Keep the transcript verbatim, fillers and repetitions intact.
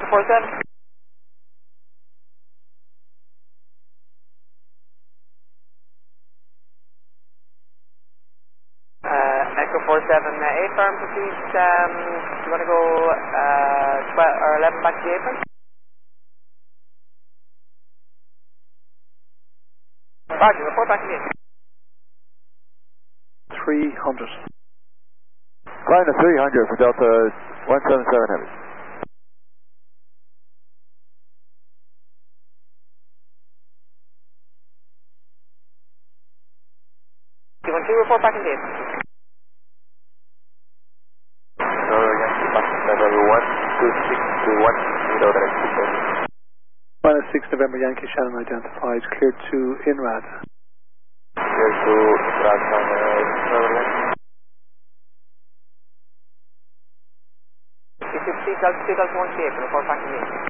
four seven. Uh, Echo four seven, uh, A-firm, please. Um, do you want to go uh, twelve or eleven back to the apron? Roger, report back to me. three hundred. Climb to three hundred for Delta one seven seven Heavy. two one two, report back in the apron. So, Yankee back to level one two six two one, zero direct to Minus six November Yankee Shannon identified, cleared to INRAD. Clear to Inrad Netherlands. If you speak out, speak out one to the apron, report back to me.